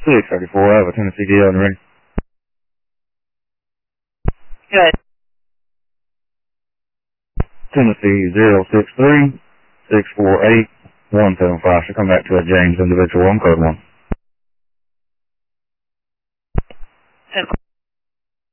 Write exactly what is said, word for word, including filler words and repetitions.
six thirty-four, I have a Tennessee D L on the ring. Good. Tennessee zero six three, six four eight, one seven five. Should come back to a James individual on code one.